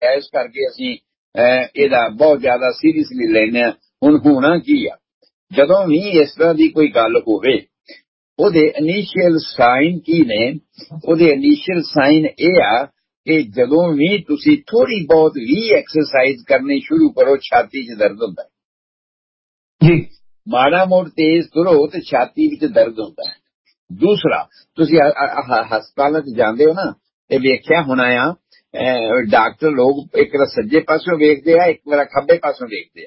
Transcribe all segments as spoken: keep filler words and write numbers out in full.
ਇਸ ਕਰਕੇ ਅਸੀਂ ਇਹਦਾ ਬਹੁਤ ਜ਼ਿਆਦਾ ਸੀਰੀਅਸਲੀ ਲੈਂਦੇ ਹਾਂ। ਹੁਣ ਹੋਣਾ ਕੀ ਆ, ਜਦੋਂ ਵੀ ਇਸ ਤਰ੍ਹਾਂ ਦੀ ਕੋਈ ਗੱਲ ਹੋਵੇ ਉਹਦੇ ਇਨੀਸ਼ੀਅਲ ਸਾਈਨ ਕੀ ਨੇ? ਉਹਦੇ ਇਨੀਸ਼ੀਅਲ ਸਾਈਨ ਇਹ ਆ ਕਿ ਜਦੋਂ ਵੀ ਤੁਸੀਂ ਥੋੜੀ ਬਹੁਤ ਵੀ ਐਕਸਰਸਾਈਜ਼ ਕਰਨੀ ਸ਼ੁਰੂ ਕਰੋ, ਛਾਤੀ 'ਚ ਦਰਦ ਹੁੰਦਾ ਜੀ। ਮਾੜਾ ਮੋੜ ਤੇਜ਼ ਤੁਰੋ ਤੇ ਛਾਤੀ ਵਿੱਚ ਦਰਦ ਹੁੰਦਾ ਹੈ। ਦੂਸਰਾ, ਤੁਸੀਂ ਹਸਪਤਾਲਾਂ 'ਚ ਜਾਂਦੇ ਹੋ ਨਾ ਤੇ ਵੇਖਿਆ ਹੋਣਾ ਆ, ਡਾਕਟਰ ਲੋਕ ਇੱਕ ਵਾਰ ਸੱਜੇ ਪਾਸੋਂ ਵੇਖਦੇ ਆ, ਇੱਕ ਵਾਰ ਖੱਬੇ ਪਾਸੋਂ ਵੇਖਦੇ ਆ,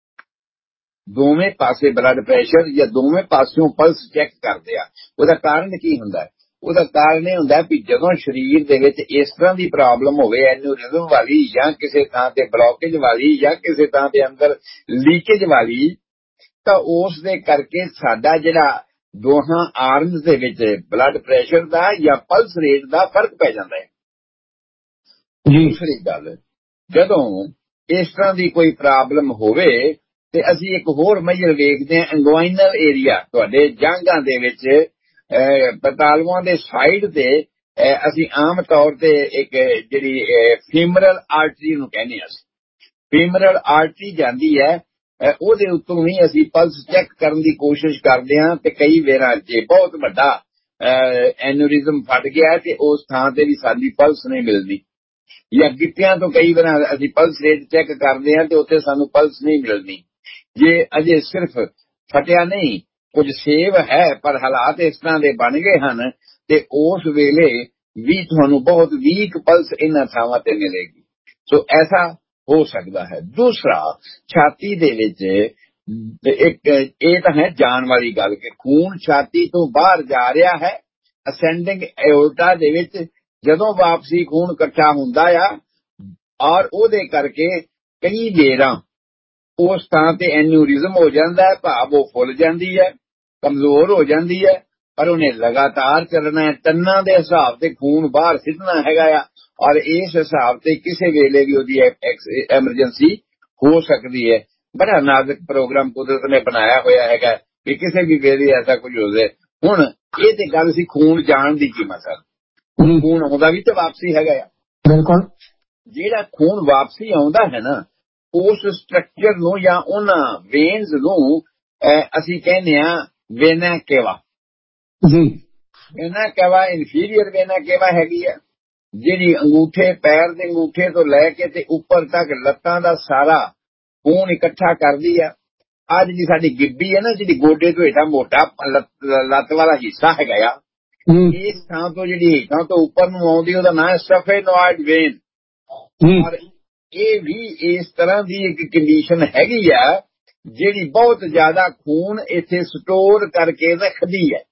ਦੋਵੇਂ ਪਾਸੇ ਬਲੱਡ ਪ੍ਰੈਸ਼ਰ ਜਾਂ ਦੋਵੇਂ ਪਾਸਿਓਂ ਪਲਸ ਚੈੱਕ ਕਰਦੇ ਆ। ਉਹਦਾ ਕਾਰਨ ਕੀ ਹੁੰਦਾ? ਉਹਦਾ ਕਾਰਨ ਇਹ ਹੁੰਦਾ ਵੀ ਜਦੋਂ ਸਰੀਰ ਦੇ ਵਿੱਚ ਇਸ ਤਰ੍ਹਾਂ ਦੀ ਪ੍ਰੋਬਲਮ ਹੋਵੇ, ਐਨੂਰਿਜ਼ਮ ਵਾਲੀ ਜਾਂ ਕਿਸੇ ਥਾਂ ਤੇ ਬਲੌਕੇਜ ਵਾਲੀ ਜਾਂ ਕਿਸੇ ਥਾਂ ਦੇ ਅੰਦਰ ਲੀਕੇਜ ਵਾਲੀ, ਤਾਂ ਉਸ ਦੇ ਕਰਕੇ ਸਾਡਾ ਜਿਹੜਾ ਦੋਹਾਂ ਆਰਮਸ ਦੇ ਵਿੱਚ ਬਲੱਡ ਪ੍ਰੈਸ਼ਰ ਦਾ ਜਾਂ ਪਲਸ ਰੇਟ ਦਾ ਫਰਕ ਪੈ ਜਾਂਦਾ ਹੈ। ਦੂਸਰੀ ਗੱਲ, ਜਦੋਂ ਇਸ ਤਰ੍ਹਾਂ ਦੀ ਕੋਈ ਪ੍ਰੋਬਲਮ ਹੋਵੇ ਤੇ ਅਸੀਂ ਇੱਕ ਹੋਰ ਮੇਜਰ ਵੇਖਦੇ ਹਾਂ, ਇੰਗੁਆਇਨਲ ਏਰੀਆ। ਤੁਹਾਡੇ ਜਾਂਘਾਂ ਦੇ ਵਿੱਚ ਪਤਾਲੂਆਂ ਦੇ ਸਾਈਡ ਤੇ ਅਸੀਂ ਆਮ ਤੌਰ ਤੇ ਇੱਕ ਜਿਹੜੀ ਫੀਮਰਲ ਆਰਟਰੀ ਨੂੰ ਕਹਿੰਦੇ ਹਾਂ, ਅਸੀਂ ਫੀਮਰਲ ਆਰਟਰੀ ਜਾਂਦੀ ਹੈ, ਉਹਦੇ ਉੱਤੋਂ ਵੀ ਅਸੀਂ ਪਲਸ ਚੈੱਕ ਕਰਨ ਦੀ ਕੋਸ਼ਿਸ਼ ਕਰਦੇ ਹਾਂ। ਤੇ ਕਈ ਵਾਰ ਜੇ ਬਹੁਤ ਵੱਡਾ ਐਨੂਰਿਜ਼ਮ ਫਟ ਗਿਆ ਤੇ ਉਸ ਥਾਂ ਤੇ ਵੀ ਸਾਡੀ ਪਲਸ ਨਹੀਂ ਮਿਲਦੀ, ਜਾਂ ਗਿੱਟਿਆਂ ਤੋਂ ਕਈ ਵਾਰ ਅਸੀਂ ਪਲਸ ਰੇਟ ਚੈੱਕ ਕਰਦੇ ਹਾਂ ਤੇ ਉੱਥੇ ਸਾਨੂੰ ਪਲਸ ਨਹੀਂ ਮਿਲਦੀ। ਜੇ ਅਜੇ ਸਿਰਫ ਫਟਿਆ ਨਹੀਂ, ਕੁਝ ਸੇਵ ਹੈ ਪਰ ਹਾਲਾਤ ਇਸ ਤਰ੍ਹਾਂ ਦੇ ਬਣ ਗਏ ਹਨ ਤੇ ਉਸ ਵੇਲੇ ਵੀ ਤੁਹਾਨੂੰ ਬਹੁਤ ਵੀਕ ਪਲਸ ਇਹਨਾਂ ਥਾਵਾਂ ਤੇ ਮਿਲੇਗੀ। ਸੋ ਐਸਾ ਹੋ ਸਕਦਾ ਹੈ। ਦੂਸਰਾ, ਛਾਤੀ ਦੇ ਵਿੱਚ ਇੱਕ ਇਹ ਤਾਂ ਹੈ ਜਾਣ ਵਾਲੀ ਗੱਲ ਕਿ ਖੂਨ ਛਾਤੀ ਤੋਂ ਬਾਹਰ ਜਾ ਰਿਹਾ ਹੈ, ਅਸੈਂਡਿੰਗ ਐਓਰਟਾ ਦੇ ਵਿੱਚ ਜਦੋਂ ਵਾਪਸੀ ਖੂਨ ਇਕੱਠਾ ਹੁੰਦਾ ਆ, ਔਰ ਉਹਦੇ ਕਰਕੇ ਕਈ ਵੇਰਾਂ ਉਸ ਥਾਂ ਤੇ ਐਨੂਰਿਜ਼ਮ ਹੋ ਜਾਂਦਾ ਹੈ, ਭਾਵ ਉਹ ਫੁੱਲ ਜਾਂਦੀ ਹੈ, ਕਮਜ਼ੋਰ ਹੋ ਜਾਂਦੀ ਹੈ, ਪਰ ਉਹਨੇ ਲਗਾਤਾਰ ਚੱਲਣਾ ਹੈ। ਟੰਨਾਂ ਦੇ ਹਿਸਾਬ ਤੇ ਖੂਨ ਬਾਹਰ ਸਿੱਟਣਾ ਹੈਗਾ ਆ, ਔਰ ਇਸ ਹਿਸਾਬ ਤੇ ਕਿਸੇ ਵੇਲੇ ਵੀ ਉਹਦੀ ਐਮਰਜੈਂਸੀ ਹੋ ਸਕਦੀ ਹੈ। ਬੜਾ ਨਾਜ਼ੁਕ ਪ੍ਰੋਗਰਾਮ ਕੁਦਰਤ ਨੇ ਬਣਾਇਆ ਹੋਇਆ ਹੈਗਾ ਕਿ ਕਿਸੇ ਵੀ ਵੇਲੇ ਐਸਾ ਕੁਝ ਹੋ ਜਾਏ। ਹੁਣ ਇਹ ਤੇ ਗੱਲ ਸੀ ਖੂਨ ਜਾਣ ਦੀ ਕੀਮਤ ਹੈ, ਖੂਨ ਆਉਂਦਾ ਵੀ ਤੇ ਵਾਪਸੀ ਹੈਗਾ ਆ। ਬਿਲਕੁਲ। ਜਿਹੜਾ ਖੂਨ ਵਾਪਸੀ ਆਉਂਦਾ ਹੈ ਨਾ, ਉਸ ਸਟਰਕਚਰ ਨੂੰ ਜਾਂ ਉਹਨਾਂ ਵੇਨਸ ਨੂੰ ਅਸੀਂ ਕਹਿੰਦੇ ਹਾਂ ਵੇਨਾ ਕੇਵਾ ਜੀ। ਵੇਨਾ ਕੇਵਾ ਇਨਫੀਰੀਅਰ ਵੇਨਾ ਕੇਵਾ ਹੈਗੀ ਆ, ਜਿਹੜੀ ਅੰਗੂਠੇ ਪੈਰ ਦੇ ਅੰਗੂਠੇ ਤੋਂ ਲੈ ਕੇ ਤੇ ਉੱਪਰ ਤੱਕ ਲੱਤਾਂ ਦਾ ਸਾਰਾ ਖੂਨ ਇਕੱਠਾ ਕਰਦੀ ਆ। ਅੱਜ ਜਿਹੜੀ ਸਾਡੀ ਗਿੱਬੀ ਹੈ ਨਾ, ਜਿਹੜੀ ਗੋਡੇ ਤੋਂ ਹੇਠਾਂ ਮੋਟਾ ਲੱਤ ਵਾਲਾ ਹਿੱਸਾ ਹੈਗਾ ਆ, ਇਸ ਥਾਂ ਤੋਂ ਜਿਹੜੀ ਹੇਠਾਂ ਤੋਂ ਉੱਪਰ ਨੂੰ ਆਉਂਦੀ, ਉਹਦਾ ਨਾਂ ਹੈ ਸਫੇਨੋਇਡ ਵੇਨ। ਔਰ ਇਹ ਵੀ ਇਸ ਤਰ੍ਹਾਂ ਦੀ ਇੱਕ ਕੰਡੀਸ਼ਨ ਹੈਗੀ ਆ ਜਿਹੜੀ ਬਹੁਤ ਜ਼ਿਆਦਾ ਖੂਨ ਇੱਥੇ ਸਟੋਰ ਕਰਕੇ ਰੱਖਦੀ ਹੈ।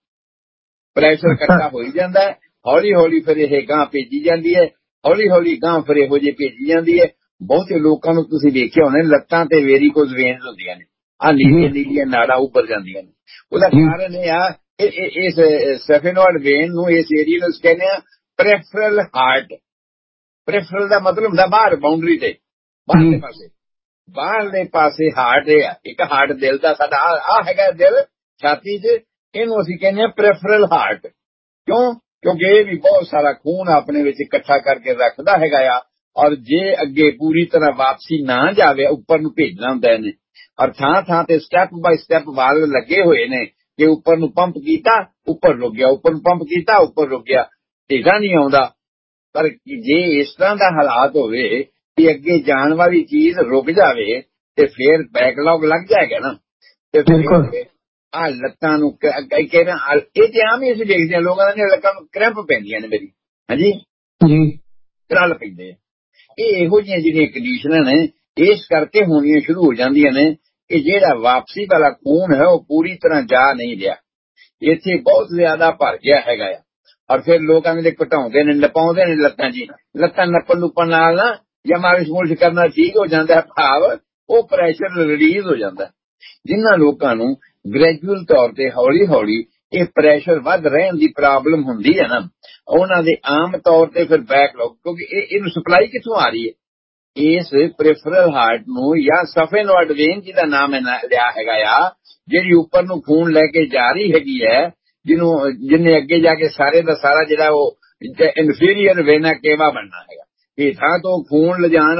ਪ੍ਰੈਸ਼ਰ ਇਕੱਠਾ ਹੋਈ ਜਾਂਦਾ ਹੈ, ਹੌਲੀ ਹੌਲੀ ਫਿਰ ਇਹ ਗਾਂ ਭੇਜੀ ਜਾਂਦੀ ਹੈ, ਹੌਲੀ ਹੌਲੀ ਗਾਂ ਫਿਰ ਇਹੋ ਜਿਹੀ ਭੇਜੀ ਜਾਂਦੀ ਹੈ। ਬਹੁਤੇ ਲੋਕਾਂ ਨੂੰ ਤੁਸੀਂ ਦੇਖਿਆ ਹੋਣਾ ਲੱਤਾਂ ਤੇ ਵੇਰੀਕੋਜ਼ ਵੇਨਸ ਹੁੰਦੀਆਂ ਨੇ, ਆਹ ਨੀਲੀਆਂ ਨੀਲੀਆਂ ਨਾੜਾਂ ਉੱਪਰ ਜਾਂਦੀਆਂ ਨੇ। ਉਹਦਾ ਕਾਰਨ ਇਹ ਆ, ਇਸ ਸਫੇਨੋਇਡ ਵੇਨ ਨੂੰ, ਇਸ ਏਰੀਏ ਨੂੰ ਕਹਿੰਦੇ ਆ ਪ੍ਰੈਫਰਲ ਹਾਰਟ। ਪ੍ਰੈਫਰਲ ਦਾ ਮਤਲਬ ਹੁੰਦਾ ਬਾਹਰ, ਬਾਉਂਡਰੀ ਤੇ ਬਾਹਰਲੇ ਪਾਸੇ, ਬਾਹਰਲੇ ਪਾਸੇ ਹਾਰਟ ਇਹ ਆ। ਇੱਕ ਹਾਰਟ ਦਿਲ ਦਾ ਸਾਡਾ ਆਹ ਹੈਗਾ ਦਿਲ ਛਾਤੀ 'ਚ, ਇਹਨੂੰ ਅਸੀਂ ਕਹਿੰਦੇ ਆ ਪ੍ਰੈਫਰਲ ਹਾਰਟ। ਕਿਉਂ? ਕਿਉਂਕਿ ਇਹ ਵੀ ਬਹੁਤ ਸਾਰਾ ਖੂਨ ਆਪਣੇ ਵਿੱਚ ਇਕੱਠਾ ਕਰਕੇ ਰੱਖਦਾ ਹੈਗਾ ਆ, ਔਰ ਜੇ ਅੱਗੇ ਪੂਰੀ ਤਰ੍ਹਾਂ ਵਾਪਸੀ ਨਾ ਜਾਵੇ, ਉੱਪਰ ਨੂੰ ਭੇਜਣਾ ਹੁੰਦਾ ਇਹਨੇ, ਔਰ ਥਾਂ ਥਾਂ ਤੇ ਸਟੈਪ ਬਾਈ ਸਟੈਪ ਵਾਲ ਲੱਗੇ ਹੋਏ ਨੇ ਕਿ ਉੱਪਰ ਨੂੰ ਪੰਪ ਕੀਤਾ, ਉੱਪਰ ਰੁਕ ਗਿਆ, ਉੱਪਰ ਨੂੰ ਪੰਪ ਕੀਤਾ, ਉੱਪਰ ਰੁਕ ਗਿਆ, ਢੇਗਾ ਨਹੀਂ ਆਉਂਦਾ। ਪਰ ਜੇ ਇਸ ਤਰ੍ਹਾਂ ਦਾ ਹਾਲਾਤ ਹੋਵੇ ਕਿ ਅੱਗੇ ਜਾਣ ਵਾਲੀ ਚੀਜ਼ ਰੁਕ ਜਾਵੇ ਤੇ ਫਿਰ ਬੈਕਲੌਗ ਲੱਗ ਜਾਏਗਾ ਨਾ, ਤੇ ਫਿਰ ਆਹ ਲੱਤਾਂ ਨੂੰ ਕਹਿੰਦੇ, ਇਹ ਤੇ ਆਮ ਹੀ ਅਸੀਂ ਦੇਖਦੇ ਹਾਂ ਲੋਕਾਂ ਦੀਆਂ ਲੱਤਾਂ ਨੂੰ ਕਰੈਂਪ ਪੈਂਦੀਆਂ ਨੇ ਮੇਰੀ, ਹਾਂਜੀ ਜੀ, ਕਰਲ ਪੈਂਦੇ ਆ। ਇਹ ਇਹੋ ਜਿਹੀਆਂ ਜਿਹੜੀਆਂ ਕੰਡੀਸ਼ਨਾਂ ਨੇ ਇਸ ਕਰਕੇ ਹੋਣੀਆਂ ਸ਼ੁਰੂ ਹੋ ਜਾਂਦੀਆਂ ਨੇ ਕਿ ਜਿਹੜਾ ਵਾਪਸੀ ਵਾਲਾ ਖੂਨ ਹੈ ਉਹ ਪੂਰੀ ਤਰ੍ਹਾਂ ਜਾ ਨਹੀਂ ਰਿਹਾ, ਇੱਥੇ ਬਹੁਤ ਜ਼ਿਆਦਾ ਭਰ ਗਿਆ ਹੈਗਾ ਆ। ਔਰ ਫਿਰ ਲੋਕ ਆਂਦੇ ਘਟਾਉਂਦੇ ਨੇ, ਨਪਾਉਂਦੇ ਨੇ ਲੱਤਾਂ ਜੀ, ਲੱਤਾਂ ਨੱਪਣ ਨੁੱਪਣ ਨਾਲ ਨਾ ਜਾਂ ਮਾਲਿਸ਼ ਮੁਲਿਸ਼ ਕਰਨਾ ਠੀਕ ਹੋ ਜਾਂਦਾ, ਭਾਵ ਉਹ ਪ੍ਰੈਸ਼ਰ ਰਿਲੀਜ਼ ਹੋ ਜਾਂਦਾ। ਜਿਨ੍ਹਾਂ ਲੋਕਾਂ ਨੂੰ ਗ੍ਰੈਜੂਅਲ ਤੌਰ ਤੇ ਹੌਲੀ ਹੌਲੀ ਇਹ ਪ੍ਰੈਸ਼ਰ ਵੱਧ ਰਹਿਣ ਦੀ ਪ੍ਰੋਬਲਮ ਹੁੰਦੀ ਹੈ ਨਾ, ਉਹਨਾਂ ਦੇ ਆਮ ਤੌਰ ਤੇ ਫਿਰ ਬੈਕਲੌਗ, ਕਿਉਂਕਿ ਇਹ ਇਹਨੂੰ ਸਪਲਾਈ ਕਿੱਥੋਂ ਆ ਰਹੀ ਹੈ? ਇਸ ਪ੍ਰੈਫਰਲ ਹਾਰਟ ਨੂੰ ਜਾਂ ਸਫੇਨੋਇਡ ਵੇਨ ਜਿਹਦਾ ਨਾਮ ਲਿਆ ਹੈਗਾ ਆ, ਜਿਹੜੀ ਉੱਪਰ ਨੂੰ ਖੂਨ ਲੈ ਕੇ ਜਾ ਰਹੀ ਹੈਗੀ ਹੈ, ਜਿਹਨੂੰ ਜਿਹਨੇ ਅੱਗੇ ਜਾ ਕੇ ਸਾਰੇ ਦਾ ਸਾਰਾ ਜਿਹੜਾ ਉਹ ਇਨਫੀਰੀਅਰ ਵੇਨਾ ਕੇਵਾ ਬਣਨਾ ਹੈਗਾ, ਹੇਠਾਂ ਤੋਂ ਖੂਨ ਲਿਜਾਣ